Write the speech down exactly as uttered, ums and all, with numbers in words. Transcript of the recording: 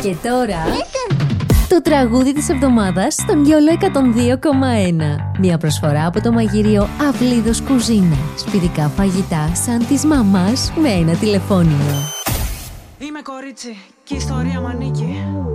Και τώρα το τραγούδι της εβδομάδας στον Γιόλο εκατόν δύο κόμμα ένα. Μια προσφορά από το μαγειρίο Αυλίδος Κουζίνα. Σπιτικά φαγητά σαν της μαμάς με ένα τηλεφώνημα. Είμαι κορίτσι και η ιστορία μ' ανήκει.